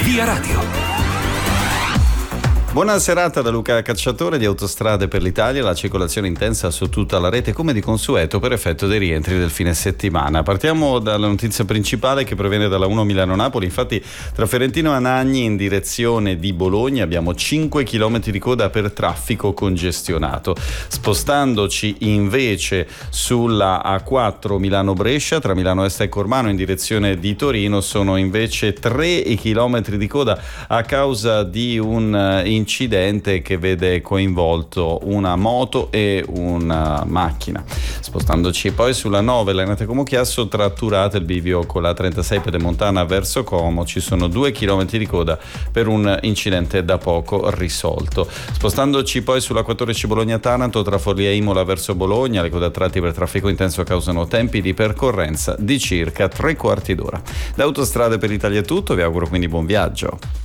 Via Radio. Buona serata da Luca Cacciatore di Autostrade per l'Italia. La circolazione intensa su tutta la rete come di consueto per effetto dei rientri del fine settimana. Partiamo dalla notizia principale che proviene dalla 1 Milano-Napoli. Infatti tra Ferentino e Anagni in direzione di Bologna abbiamo 5 km di coda per traffico congestionato. Spostandoci invece sulla A4 Milano-Brescia tra Milano Est e Cormano in direzione di Torino sono invece 3 km di coda a causa di un incidente che vede coinvolto una moto e una macchina. Spostandoci poi sulla 9 Lainate Como Chiasso tra Turate e il bivio con la 36 Pedemontana verso Como ci sono 2 km di coda per un incidente da poco risolto. Spostandoci poi sulla 14 Bologna-Taranto tra Forlì e Imola verso Bologna, le code a tratti per traffico intenso causano tempi di percorrenza di circa 3/4 d'ora. Da Autostrade per l'Italia è tutto, vi auguro quindi buon viaggio.